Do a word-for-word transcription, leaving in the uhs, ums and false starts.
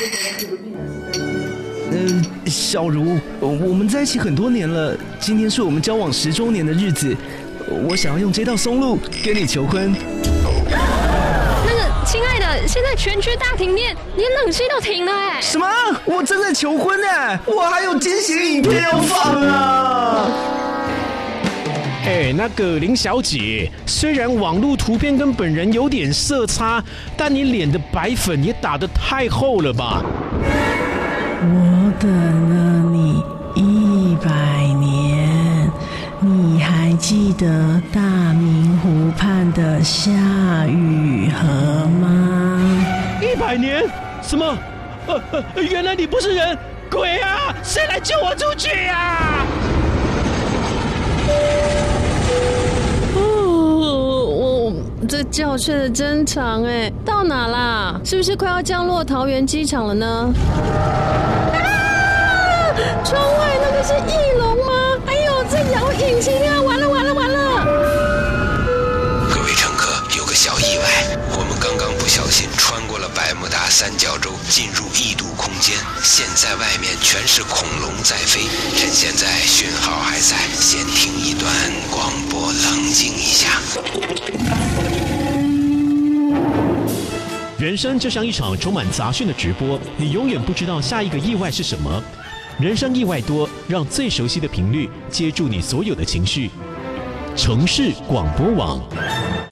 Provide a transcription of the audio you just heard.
嗯、呃，小茹，我们在一起很多年了，今天是我们交往十周年的日子，我想要用这道松露跟你求婚。 那个，亲爱的，现在全区大停电，连冷气都停了哎。 什么？我正在求婚哎，我还有惊喜影片要放啊！ 哎，那个林小姐，虽然网络图片跟本人有点色差，但你脸的白粉也打得太厚了吧？ 我等了你一百年，你还记得大明湖畔的夏雨荷吗？ 一百年？什么？呃呃，原来你不是人，鬼啊！谁来救我出去啊？ 这觉睡得真长哎，到哪啦？是不是快要降落桃园机场了呢？啊！窗外那个是翼龙吗？哎呦，这摇引擎啊！完了完了完了！ 各位乘客，有个小意外，我们刚刚不小心穿过了百慕达三角洲，进入异度空间。现在外面全是恐龙在飞，趁现在讯号还在，先听一段广播，冷静一下。 人生就像一场充满杂讯的直播，你永远不知道下一个意外是什么。人生意外多，让最熟悉的频率接住你所有的情绪。城市广播网。